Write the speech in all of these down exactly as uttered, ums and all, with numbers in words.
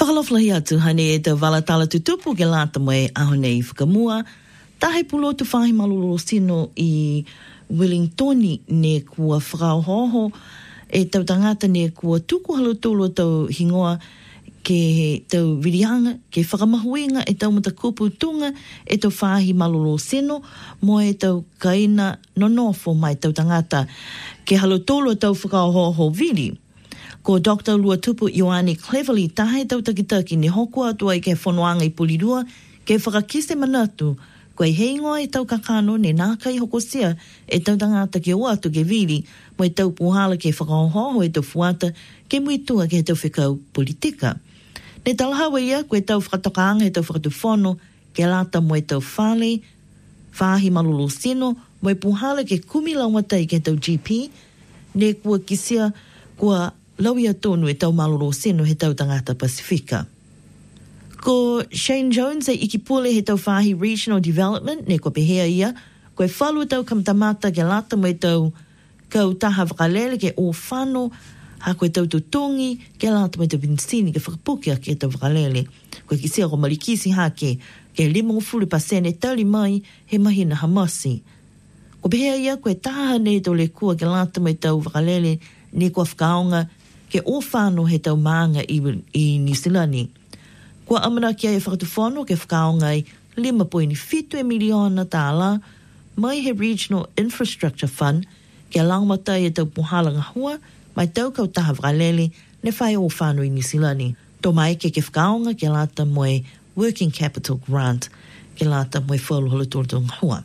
Whakaloflahi atu hane e te walatala tutupu ke lata moe ahone i whakamua. Tahe pulo tu whahi malolo sino i Wellingtoni ne kua whakaohoho e tau tangata ne kua tuku halutolo tau hingoa ke tau virianga, ke whakamahuinga e tau matakupu tunga e tau whahi malolo sino mo e tau kaina nonofo mai tau tangata ke halutolo tau whakaohoho vili. Ko Doctor Luatupu Ioane Cleverly tahe tau takitaki ni hokua atua i ke whonoanga i Polirua ke whakakise manatu koe heingoa e tau kakano ne nākai hokosia e tau tangata ke oatu ke vili mo e tau puhala ke whakaohoho e tau fuata ke muitua ke tau whikau politika. Ne talahawa ia koe tau whakatokaanga e tau whakatufono ke lata mo e tau whale, whahi malolo sino mo e puhala ke kumilawatai ke tau G P ne kua kisia kua lauia tonu e tau malolo sino he tau tangata Pasifika. Ko Shane Jones e ikipule he tau whahi Regional Development ne ko pehea ia, koe whalu tau kamtamata ke lata mo e tau kau taha wakalele ke o whano ha koe tau tutungi ke lata mo e tau Vincini ke whakapukia ke tau wakalele. Koe kisia ko malikisi ha ke ke limo fulu pasene tali mai he mahina hamasi. Ko pehea ia koe taha ne tau le kua ke lata mo e tau wakalele ne kua whakaonga ke o whāno he tau maanga i, i Nisilani. Kua amana kia e whakatufono ke whakaonga i lima poini fitu e miliona tāla mai he Regional Infrastructure Fund ke langmatai e tau puhalanga hua mai tau kau taha whakalele ne whai o whāno i Nisilani. Tō mai ke ke whakaonga ke lata moe Working Capital Grant ke lata moe whalu halutordong hua.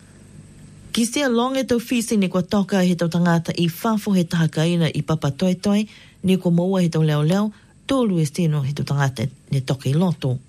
Ki sea long e tau whisi ne kua toka he tau tangata i whafo he taha kaina i papa toi toi ne kua maua he tau leo leo tōlu e steno he tau tangata ne toka i loto.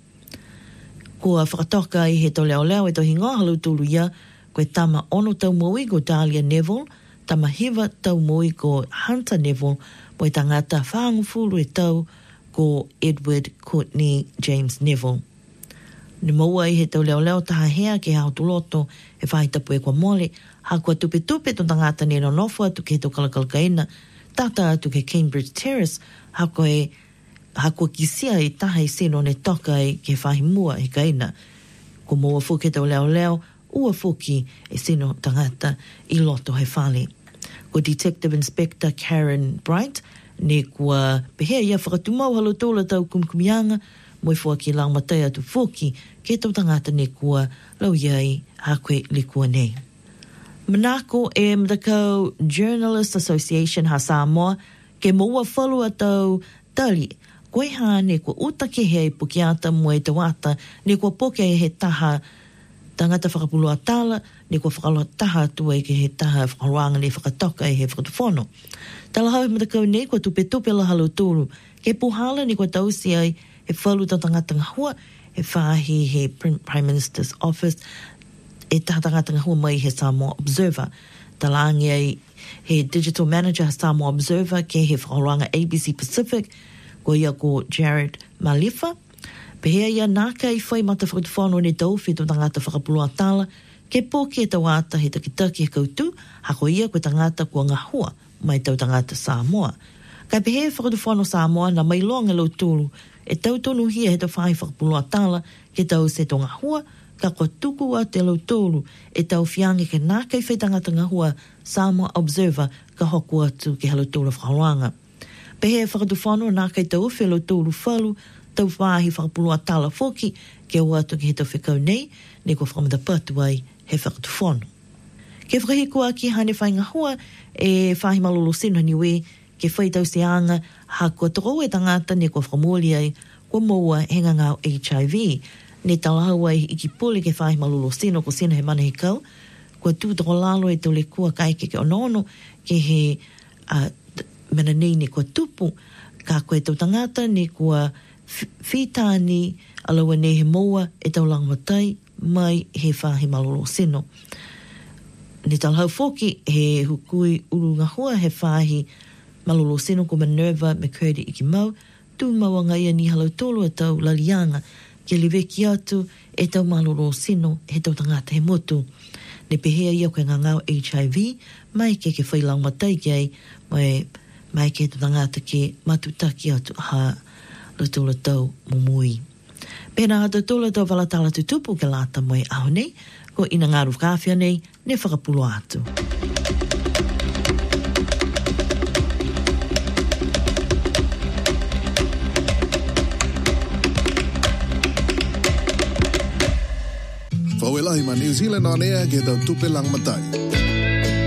Kua whakatoka i he tau leo leo e tau hingoa halu tūlu ia koe tama ono tau moui ko Dahlia Neville, tama hiva tau moui ko Hunter Neville mo i tangata whaangufuru e tau ko Edward Courtney James Neville. Ni maua i he tau leo leo taha hea ke hao tu loto e whaitapu e kua mole, ha kua tupe tupe ton tangata ne no nofu atu ke he tau kalakalakaina, tata atu ke Cambridge Terrace, ha koe, ha kua kisia i taha i seno ne toka i ke whahimua he kaina. Ko maua fuki tau leo leo, ua fuki e seno tangata i loto he whale. Ko Detective Inspector Karen Bright, ne kua pehea ia whakatumau halo tola tau kumkumianga, moi fua ki lang matai atu fuki ke tau tangata ne kua lau iai ha koe le kua nei. Manako e Mtakau Journalist Association ha Samoa ke maua whalu atau tali koe ha ne kua uta ke hei pukiata mo e te wata ne kua poke e he taha tangata whakapulua tala ne kua whakaloa taha atua e ke he taha whakaroanga ne whakatoka e he whakatufono. Tala hau Mtakau ne kua tupe tupe la halo tūru ke puhala ne kua tausi ai e whalu ta tangata ngahua, e whahi he Prime Minister's Office, e taha tangata ngahua mai he Samoa Observer. Talangi ai he Digital Manager ha Samoa Observer ke he whakaranga A B C Pacific, ko ia ko Jared Malifa. Pehea ia nāka i whai mata whakatufono ne tauwhi to tangata whakapulua tala, ke pōki e tawata he takitaki he kautu, hako ia ko tangata kua ngahua mai tau tangata Samoa. Kai pehea whakatufono Samoa na mai longa lau tūru, e tau tonu hia he tau whai whakapulua tala ke tau se tonga hua, ka kua tuku a te lau tōru e tau whiangi ke nākai whai tangata ngahua Samoa Observer ka hoku atu ke halo tōru whakaroanga. Pehe whakatuwhano nākai tau uwhi lau tōru whalu, tau whahi whakapulua tala whoki ke au atu ke he tau whikau nei, ne kua whakamata patu ai he whakatuwhano. Ke whakahikua ki hane whai ngahua e whahi malolo sino niwe ke whai tau se anga ha kua toko e tangata ne kua whakamoli ai kua maua henga ngau H I V. Ne talahau ai iki puli ke whahi malolo sino ko sino he mana he kau. Kua tū toko lalo e tau le kua kai ke ke onono ke he uh, mena nei ne kua tupu ka koe tau tangata ne kua whitāni alaua ne he maua e tau langmatai mai he whahi malolo sino. Ne talahau foki he hukui uru ngahua he whahi malolo sino ko Minerva McCurdy iki mau, tu maua ngai ni halau tolu e tau lalianga, ke liweki atu e tau malolo sino he tau tangata he motu. Ne pehea ia koe ngangau H I V, mai ke ke whailang matai kei, mai, mai ke tau tangata ke matutaki atu ha le tula tau mumui. Pena hata tula tau walatala tutupu ke lata moe aho nei, ko ina ngaru kawhia nei, ne whakapulo atu. Whauelahi ma New Zealand on air ke tau tupe lang matai.